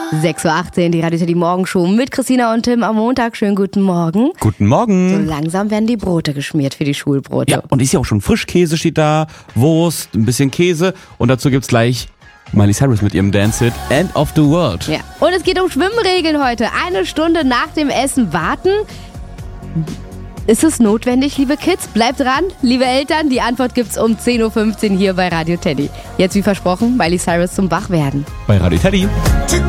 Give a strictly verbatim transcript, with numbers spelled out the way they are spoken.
sechs Uhr achtzehn, die Radio Teddy Morgenshow mit Christina und Tim am Montag. Schönen guten Morgen. Guten Morgen. So langsam werden die Brote geschmiert für die Schulbrote. Ja, und ist ja auch schon Frischkäse steht da, Wurst, ein bisschen Käse und dazu gibt's gleich Miley Cyrus mit ihrem Dance-Hit End of the World. Ja. Und es geht um Schwimmregeln heute. Eine Stunde nach dem Essen warten. Ist es notwendig, liebe Kids? Bleibt dran, liebe Eltern. Die Antwort gibt's um zehn Uhr fünfzehn hier bei Radio Teddy. Jetzt wie versprochen, Miley Cyrus zum Wachwerden. Bei Radio Teddy.